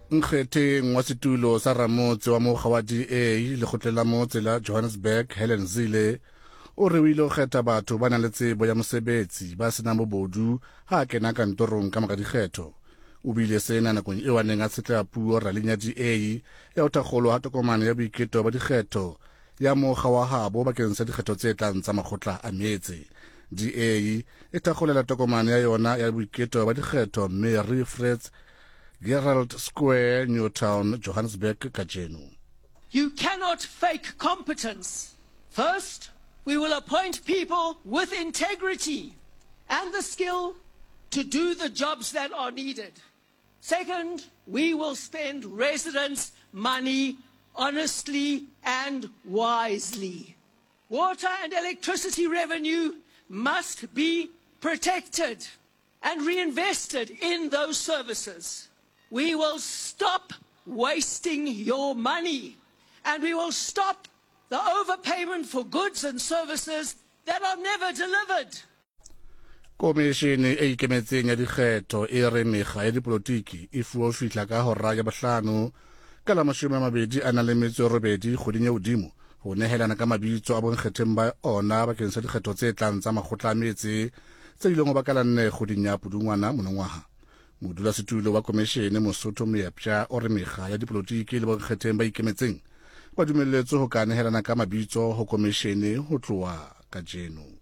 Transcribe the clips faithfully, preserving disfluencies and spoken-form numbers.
Nkgetheng wa setulo sa ramotse wa mokga wa D A le kgotlela motse la Johannesburg Helen Zille o re o ile o kgetha batho ba nang le tsebo ya mosebetsi ba senang bobodu ha a kena kantorong ka mora dikgetho. O bile sena nakong eo a neng a tsetleha puo raleng ya D A ya ho thakgolwa ha tokomane ya boiketo ba dikgetho ya mokga wa habo bakeng sa dikgetho tse tlang tsa makgotla a metse. D A e thakgolela tokomane ya yona ya boiketo ba dikgetho Mary Fritz Gerald Square, Newtown, Johannesburg, kajeno. You cannot fake competence. First, we will appoint people with integrity and the skill to do the jobs that are needed. Second, we will spend residents' money honestly and wisely. Water and electricity revenue must be protected and reinvested in those services. We will stop wasting your money, and we will stop the overpayment for goods and services that are never delivered. Komishini e ikemetseng ya dikgetho e re mekga ya dipolotiki e fuwa ho fihla ka hora ya bohlano ka la mashome a mabedi a nang le metso e robedi kgweding ya hodimo ho nehelana ka mabitso a bonkgetheng ba ona bakeng sa dikgetho tse tlang tsa makgotla a metse tse ileng ho ba ka la nne kgweding ya Pudungwana monongwaha. Modulasetulo wa komishene Mosotho Moeptja o re mekga ya dipolotiki le bonkgetheng ba ikemetseng ba dumelletswe ho ka nehelana ka mabitso ho komishene ho tloha kajeno.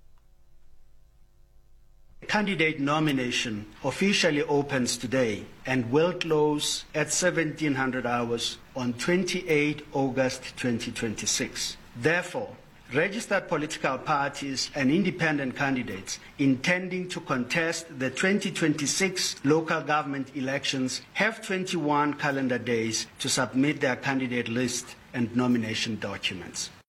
Candidate nomination officially opens today and will close at seventeen hundred hours on twenty-eighth August twenty twenty-six. Therefore, registered political parties and independent candidates intending to contest the twenty twenty-six local government elections have twenty-one calendar days to submit their candidate list and nomination documents.